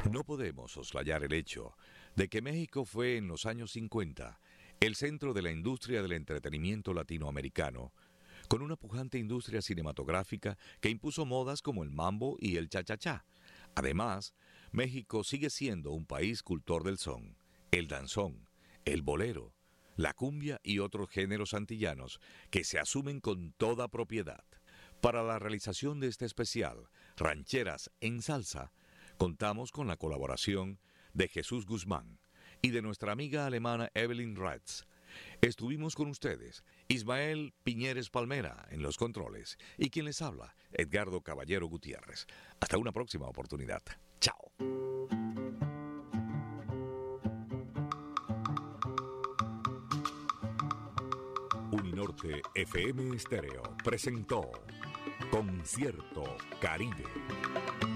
No podemos soslayar el hecho de que México fue en los años 50 el centro de la industria del entretenimiento latinoamericano, con una pujante industria cinematográfica que impuso modas como el mambo y el cha-cha-cha. Además, México sigue siendo un país cultor del son, el danzón, el bolero, la cumbia y otros géneros antillanos que se asumen con toda propiedad. Para la realización de este especial, Rancheras en Salsa, contamos con la colaboración de Jesús Guzmán y de nuestra amiga alemana Evelyn Ratz. Estuvimos con ustedes, Ismael Piñeres Palmera en los controles y quien les habla, Edgardo Caballero Gutiérrez. Hasta una próxima oportunidad. Chao. Uninorte FM Estéreo presentó Concierto Caribe.